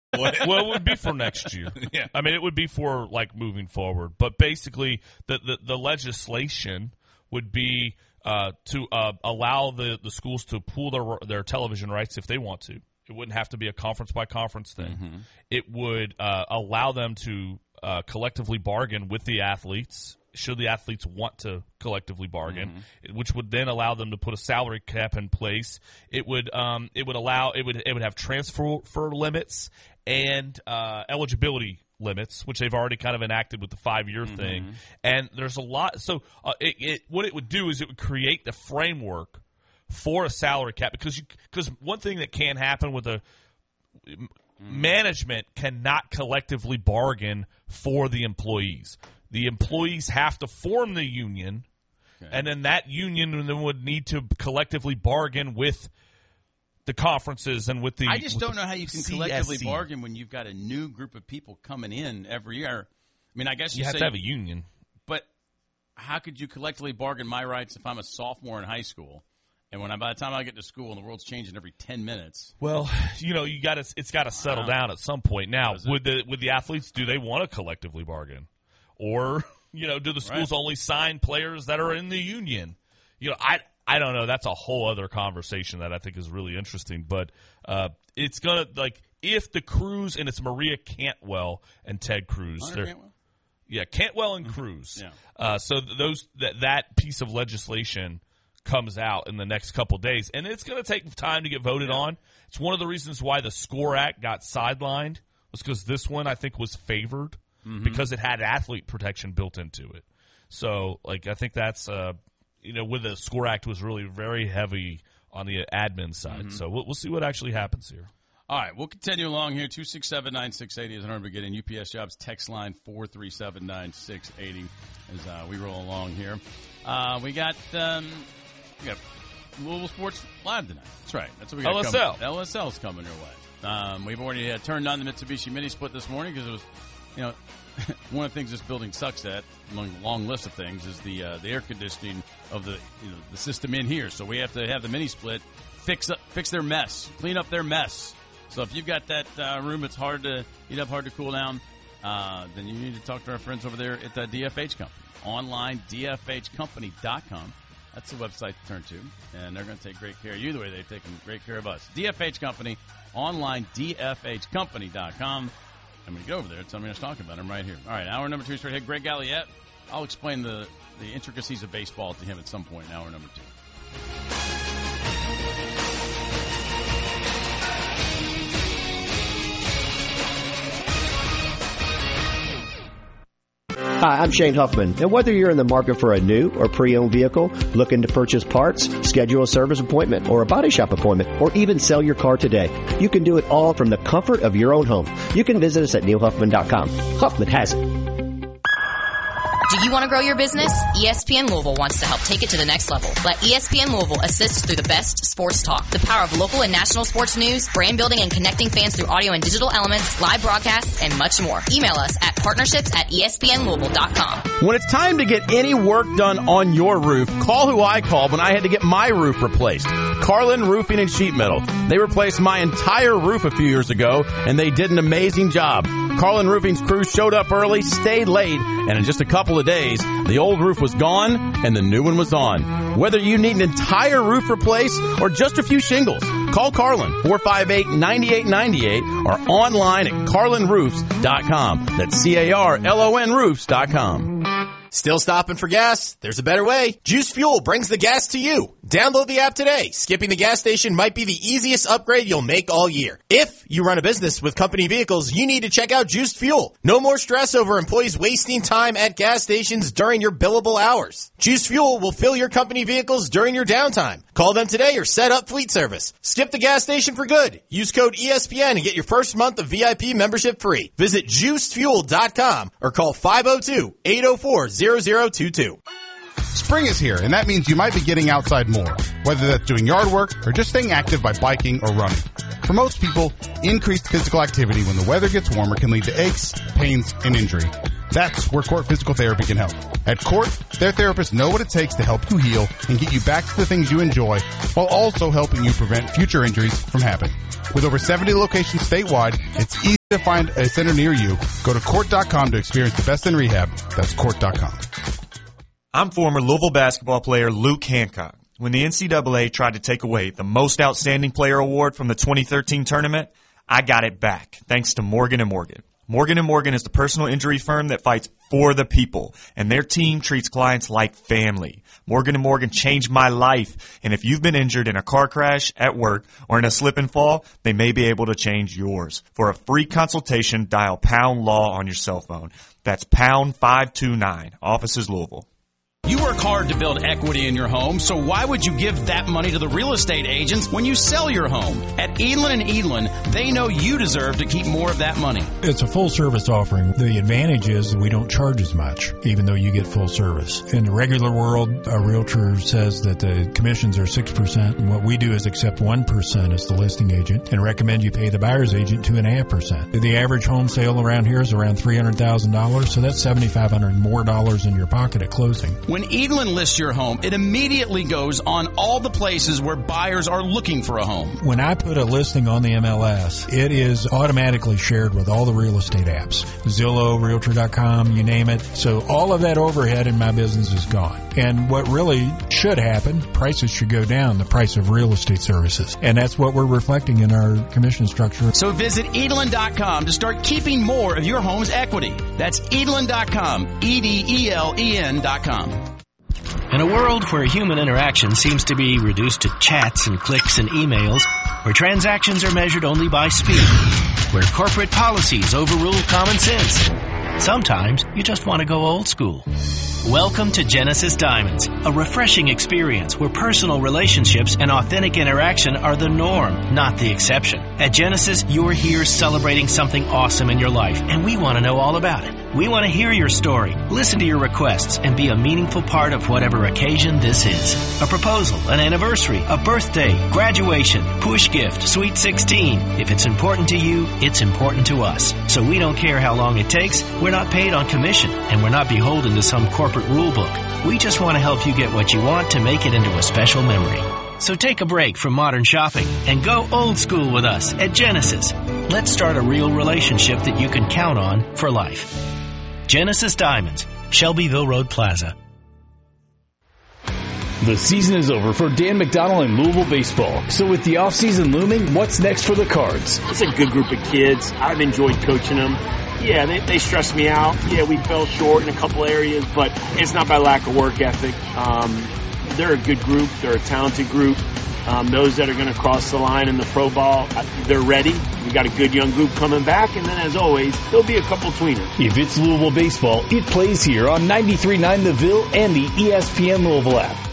Well, it would be for next year. Yeah. I mean, it would be for, like, moving forward. But basically, the legislation would be to allow the schools to pool their television rights if they want to. It wouldn't have to be a conference-by-conference thing. Mm-hmm. It would allow them to collectively bargain with the athletes, should the athletes want to collectively bargain, which would then allow them to put a salary cap in place. It would have transfer limits and eligibility limits, which they've already kind of enacted with the 5-year thing. And there's a lot. So what it would do is it would create the framework for a salary cap, because one thing that can happen with management cannot collectively bargain for the employees. The employees have to form the union, and then that union then would need to collectively bargain with the conferences and with the. I just don't know how you can collectively CSC. bargain when you've got a new group of people coming in every year. I mean, I guess You have to have a union. But how could you collectively bargain my rights if I'm a sophomore in high school, and by the time I get to school and the world's changing every 10 minutes? Well, it's got to settle down at some point. Now, with the athletes, do they want to collectively bargain? Or, do the schools only sign players that are in the union? I don't know. That's a whole other conversation that I think is really interesting. But it's going to, if the Cruz, and it's Maria Cantwell and Ted Cruz. Cantwell? Yeah, Cantwell and Cruz. Yeah. So that piece of legislation comes out in the next couple days. And it's going to take time to get voted on. It's one of the reasons why the SCORE Act got sidelined, was because this one, I think, was favored. Because it had athlete protection built into it. So, I think that's, with the SCORE Act was really very heavy on the admin side. So we'll see what actually happens here. All right, we'll continue along here. 267-9680 is our beginning. UPS Jobs text line 437-9680 as we roll along here. We got Louisville Sports Live tonight. That's right. That's what we got LSL. coming. LSL's coming your way. We've already turned on the Mitsubishi Mini Split this morning because it was, one of the things this building sucks at, among a long list of things, is the air conditioning of the system in here. So we have to have the mini split fix their mess, clean up their mess. So if you've got that room, it's hard to heat up, hard to cool down, then you need to talk to our friends over there at the DFH Company. Online, dfhcompany.com. That's the website to turn to, and they're going to take great care of you the way they've taken great care of us. DFH Company, online, dfhcompany.com. And when you get over there, tell me what's talking about. I'm right here. All right, hour number 2 straight ahead. Greg Galliette. I'll explain the intricacies of baseball to him at some point in hour number 2. Hi, I'm Shane Huffman, and whether you're in the market for a new or pre-owned vehicle, looking to purchase parts, schedule a service appointment or a body shop appointment, or even sell your car today, you can do it all from the comfort of your own home. You can visit us at neilhuffman.com. Huffman has it. Do you want to grow your business? ESPN Louisville wants to help take it to the next level. Let ESPN Louisville assist through the best sports talk, the power of local and national sports news, brand building and connecting fans through audio and digital elements, live broadcasts, and much more. Email us at partnerships@espnlouisville.com. When it's time to get any work done on your roof, call who I called when I had to get my roof replaced. Carlin Roofing and Sheet Metal. They replaced my entire roof a few years ago, and they did an amazing job. Carlin Roofing's crew showed up early, stayed late, and in just a couple of days, the old roof was gone and the new one was on. Whether you need an entire roof replaced or just a few shingles, call Carlin, 458-9898, or online at carlinroofs.com. That's CARLON roofs.com. Still stopping for gas? There's a better way. Juice Fuel brings the gas to you. Download the app today. Skipping the gas station might be the easiest upgrade you'll make all year. If you run a business with company vehicles, you need to check out Juiced Fuel. No more stress over employees wasting time at gas stations during your billable hours. Juiced Fuel will fill your company vehicles during your downtime. Call them today or set up fleet service. Skip the gas station for good. Use code ESPN and get your first month of VIP membership free. Visit juicedfuel.com or call 502-804-0022. Spring is here, and that means you might be getting outside more, whether that's doing yard work or just staying active by biking or running. For most people, increased physical activity when the weather gets warmer can lead to aches, pains, and injury. That's where Court Physical Therapy can help. At Court, their therapists know what it takes to help you heal and get you back to the things you enjoy, while also helping you prevent future injuries from happening. With over 70 locations statewide, it's easy To find a center near you, go to court.com to experience the best in rehab. That's court.com. I'm former Louisville basketball player Luke Hancock. When the NCAA tried to take away the Most Outstanding Player Award from the 2013 tournament, I got it back, thanks to Morgan & Morgan. Morgan & Morgan is the personal injury firm that fights for the people, and their team treats clients like family. Morgan & Morgan changed my life, and if you've been injured in a car crash, at work, or in a slip and fall, they may be able to change yours. For a free consultation, dial #LAW on your cell phone. That's #529. Offices Louisville. You work hard to build equity in your home, so why would you give that money to the real estate agents when you sell your home? At Edlin & Edlin, they know you deserve to keep more of that money. It's a full-service offering. The advantage is we don't charge as much, even though you get full service. In the regular world, a realtor says that the commissions are 6%, and what we do is accept 1% as the listing agent and recommend you pay the buyer's agent 2.5%. The average home sale around here is around $300,000, so that's $7,500 more in your pocket at closing. When Edlin lists your home, it immediately goes on all the places where buyers are looking for a home. When I put a listing on the MLS, it is automatically shared with all the real estate apps. Zillow, Realtor.com, you name it. So all of that overhead in my business is gone. And what really should happen, prices should go down, the price of real estate services. And that's what we're reflecting in our commission structure. So visit Edlin.com to start keeping more of your home's equity. That's Edlin.com, EDELEN.com. In a world where human interaction seems to be reduced to chats and clicks and emails, where transactions are measured only by speed, where corporate policies overrule common sense, sometimes you just want to go old school. Welcome to Genesis Diamonds, a refreshing experience where personal relationships and authentic interaction are the norm, not the exception. At Genesis, you're here celebrating something awesome in your life, and we want to know all about it. We want to hear your story, listen to your requests, and be a meaningful part of whatever occasion this is. A proposal, an anniversary, a birthday, graduation, push gift, sweet 16. If it's important to you, it's important to us. So we don't care how long it takes. We're not paid on commission, and we're not beholden to some corporate rule book. We just want to help you get what you want to make it into a special memory. So take a break from modern shopping and go old school with us at Genesis. Let's start a real relationship that you can count on for life. Genesis Diamonds, Shelbyville Road Plaza. The season is over for Dan McDonnell and Louisville baseball. So with the offseason looming, what's next for the Cards? It's a good group of kids. I've enjoyed coaching them. Yeah, they stress me out. Yeah, we fell short in a couple areas, but it's not by lack of work ethic. They're a good group. They're a talented group. Those that are going to cross the line in the pro ball, they're ready. We got a good young group coming back, and then as always, there'll be a couple tweeners. If it's Louisville baseball, it plays here on 93.9 The Ville and the ESPN Louisville app.